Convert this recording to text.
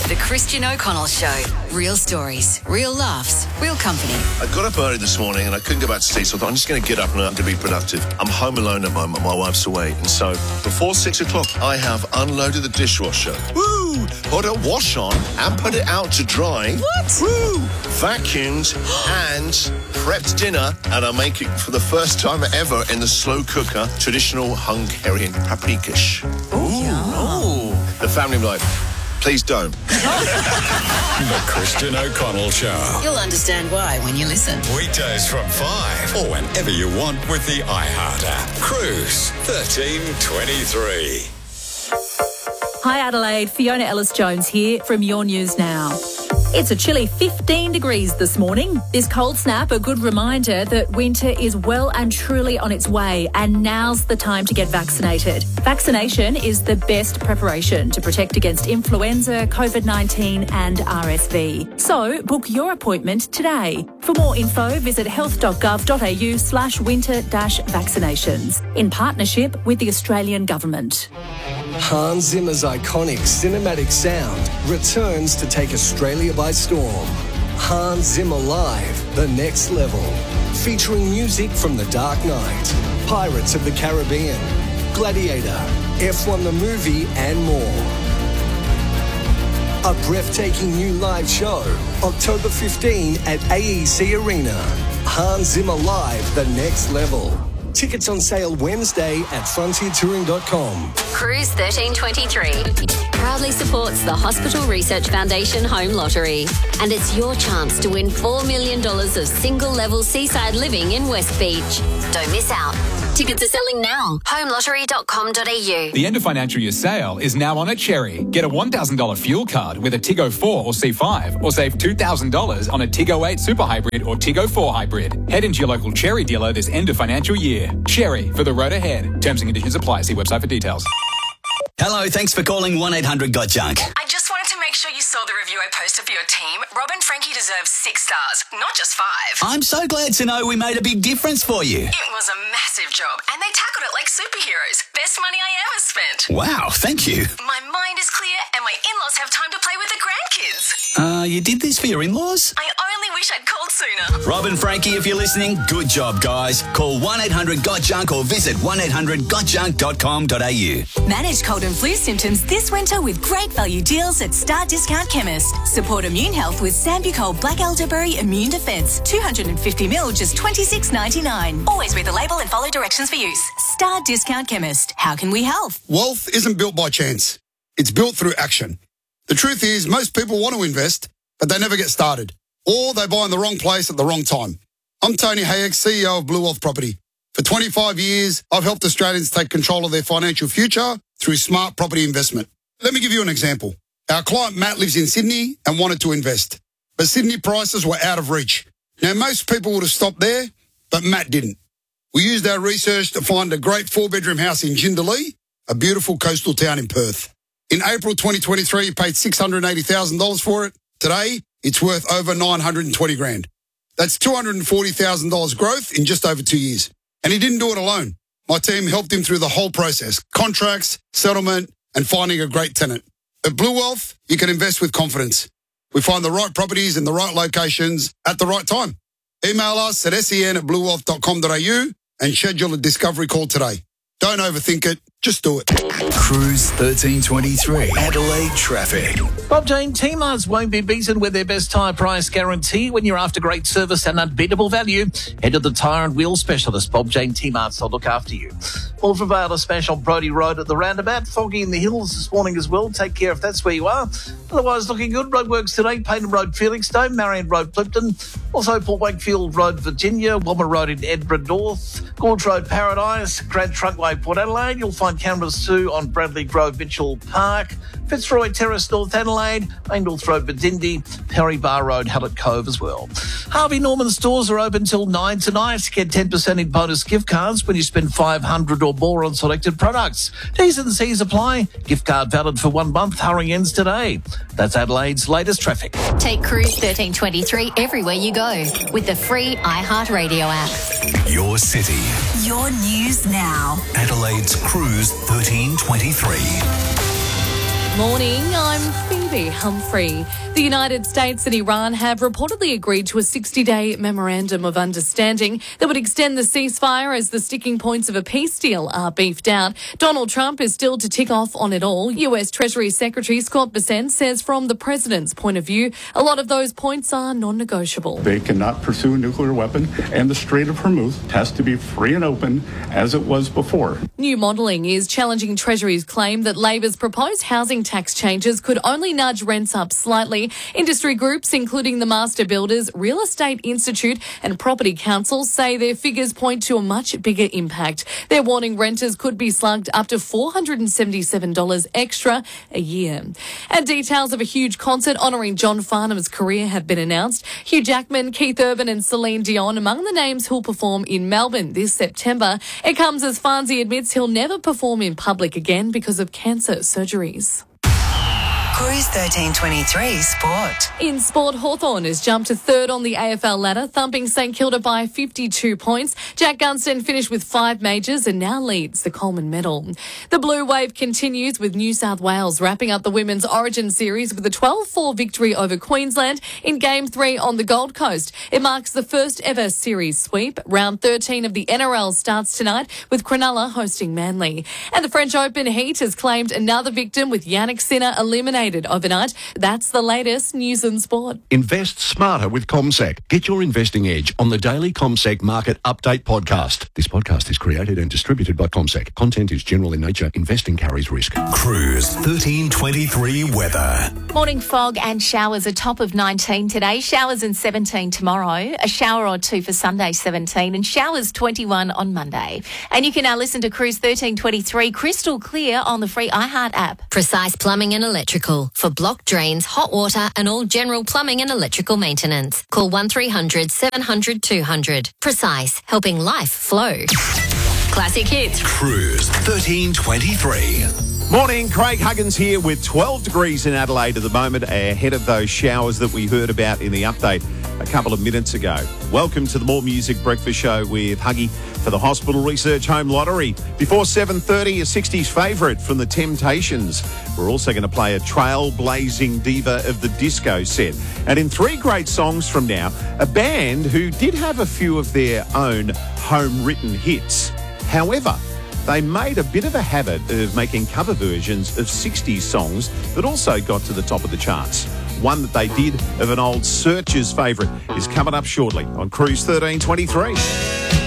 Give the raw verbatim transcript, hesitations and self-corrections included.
The Christian O'Connell Show. Real stories, real laughs, real company. I got up early this morning and I couldn't go back to sleep, so I thought I'm just going to get up and I'm going to be productive. I'm home alone at the moment. My wife's away. And so before six o'clock, I have unloaded the dishwasher. Woo! Put a wash on and put it out to dry. What? Woo! Vacuumed and prepped dinner, and I make it for the first time ever in the slow cooker, traditional Hungarian paprikash. Ooh. Oh. The family life. Please don't. The Christian O'Connell Show. You'll understand why when you listen. Weekdays from five or whenever you want with the iHeart app. Cruise thirteen twenty-three. Hi Adelaide, Fiona Ellis-Jones here from Your News Now. It's a chilly fifteen degrees this morning. This cold snap, a good reminder that winter is well and truly on its way, and now's the time to get vaccinated. Vaccination is the best preparation to protect against influenza, COVID nineteen and R S V. So book your appointment today. For more info, visit health.gov.au slash winter dash vaccinations in partnership with the Australian Government. Hans Zimmer's iconic cinematic sound returns to take Australia by storm. Hans Zimmer Live, The Next Level. Featuring music from The Dark Knight, Pirates of the Caribbean, Gladiator, F one the movie and more. A breathtaking new live show, October fifteenth at A E C Arena. Hans Zimmer Live, The Next Level. Tickets on sale Wednesday at frontier touring dot com. Cruise thirteen twenty-three proudly supports the Hospital Research Foundation Home Lottery. And it's your chance to win four million dollars of single-level seaside living in West Beach. Don't miss out. Tickets are selling now. home lottery dot com dot a u. The end of financial year sale is now on at Cherry. Get a one thousand dollars fuel card with a Tiggo four or C five, or save two thousand dollars on a Tiggo eight Super Hybrid or Tiggo four Hybrid. Head into your local Cherry dealer this end of financial year. Cherry, for the road ahead. Terms and conditions apply. See website for details. Hello, thanks for calling one eight hundred got junk. I just wanted to make sure you saw the review I posted for your team. Rob and Frankie deserve six stars, not just five. I'm so glad to know we made a big difference for you. It was a massive job, and they tackled it like superheroes. Best money I ever spent. Wow, thank you. My mind is clear, and my in-laws have time to play with the grandkids. Uh, you did this for your in-laws? I only wish I'd called sooner. Rob and Frankie, if you're listening, good job, guys. Call one eight hundred got junk or visit one eight hundred got junk dot com dot a u. Manage cold and flu symptoms this winter with great value deals at Star Discount Chemist. Support immune health with Sambucol Black Elderberry Immune Defence. two hundred fifty mil, just twenty-six ninety-nine. Always read the label and follow directions for use. Star Discount Chemist. How can we help? Wealth isn't built by chance. It's built through action. The truth is, most people want to invest, but they never get started. Or they buy in the wrong place at the wrong time. I'm Tony Hayek, C E O of Blue Wealth Property. For twenty-five years, I've helped Australians take control of their financial future through smart property investment. Let me give you an example. Our client Matt lives in Sydney and wanted to invest, but Sydney prices were out of reach. Now, most people would have stopped there, but Matt didn't. We used our research to find a great four-bedroom house in Jindalee, a beautiful coastal town in Perth. In April twenty twenty-three, he paid six hundred eighty thousand dollars for it. Today, it's worth over nine hundred twenty grand. That's two hundred forty thousand dollars growth in just over two years. And he didn't do it alone. My team helped him through the whole process, contracts, settlement, and finding a great tenant. At Blue Wealth, you can invest with confidence. We find the right properties in the right locations at the right time. Email us at sen at blue wealth dot com dot a u and schedule a discovery call today. Don't overthink it, just do it. Cruise thirteen twenty-three. Adelaide traffic. Bob Jane, T-Marts won't be beaten with their best tyre price guarantee. When you're after great service and unbeatable value, head to the tyre and wheel specialist, Bob Jane T-Marts. They'll look after you. All for Vale Smash on Brodie Road at the roundabout. Foggy in the hills this morning as well. Take care if that's where you are. Otherwise, looking good. Roadworks today. Payton Road, Felixstowe. Marion Road, Clifton. Also, Port Wakefield Road, Virginia. Walmer Road in Edinburgh North. Gorge Road, Paradise. Grand Trunkway, Port Adelaide. You'll find cameras too on Bradley Grove, Mitchell Park. Fitzroy Terrace, North Adelaide. Main North Road, Bedindi. Perry Bar Road, Hallett Cove as well. Harvey Norman stores are open till nine tonight. Get ten percent in bonus gift cards when you spend five hundred dollars or more on selected products. T's and C's apply. Gift card valid for one month. Hurry ends today. That's Adelaide's latest traffic. Take Cruise thirteen twenty-three everywhere you go with the free iHeartRadio app. Your city. Your News Now. Adelaide's Cruise thirteen twenty-three. morning, I'm Phoebe Humphrey. The United States and Iran have reportedly agreed to a sixty-day memorandum of understanding that would extend the ceasefire as the sticking points of a peace deal are beefed out. Donald Trump is still to tick off on it all. U S Treasury Secretary Scott Bessent says from the president's point of view, a lot of those points are non-negotiable. They cannot pursue a nuclear weapon, and the Strait of Hormuz has to be free and open as it was before. New modelling is challenging Treasury's claim that Labor's proposed housing tax changes could only nudge rents up slightly. Industry groups, including the Master Builders, Real Estate Institute and Property Council, say their figures point to a much bigger impact. They're warning renters could be slugged up to four hundred seventy-seven dollars extra a year. And details of a huge concert honouring John Farnham's career have been announced. Hugh Jackman, Keith Urban and Celine Dion among the names who'll perform in Melbourne this September. It comes as Farnsey admits he'll never perform in public again because of cancer surgeries. Cruise thirteen twenty-three Sport. In sport, Hawthorn has jumped to third on the A F L ladder, thumping St Kilda by fifty-two points. Jack Gunston finished with five majors and now leads the Coleman Medal. The Blue Wave continues with New South Wales wrapping up the Women's Origin Series with a twelve four victory over Queensland in Game three on the Gold Coast. It marks the first ever series sweep. Round thirteen of the N R L starts tonight with Cronulla hosting Manly. And the French Open heat has claimed another victim with Yannick Sinner eliminated overnight. That's the latest news and sport. Invest smarter with CommSec. Get your investing edge on the daily CommSec Market Update podcast. This podcast is created and distributed by CommSec. Content is general in nature. Investing carries risk. Cruise thirteen twenty-three weather. Morning fog and showers, a top of nineteen today. Showers and seventeen tomorrow. A shower or two for Sunday, seventeen. And showers twenty-one on Monday. And you can now listen to Cruise thirteen twenty-three crystal clear on the free iHeart app. Precise Plumbing and Electrical for blocked drains, hot water and all general plumbing and electrical maintenance. Call one three hundred seven hundred two hundred. Precise, helping life flow. Classic hits. Cruise thirteen twenty-three. Morning, Craig Huggins here with twelve degrees in Adelaide at the moment, ahead of those showers that we heard about in the update a couple of minutes ago. Welcome to the More Music Breakfast Show with Huggy for the Hospital Research Home Lottery. Before seven thirty, a sixties favourite from the Temptations. We're also going to play a trailblazing diva of the disco set. And in three great songs from now, a band who did have a few of their own home-written hits. However, they made a bit of a habit of making cover versions of sixties songs that also got to the top of the charts. One that they did of an old Searchers favourite is coming up shortly on Cruise thirteen twenty-three.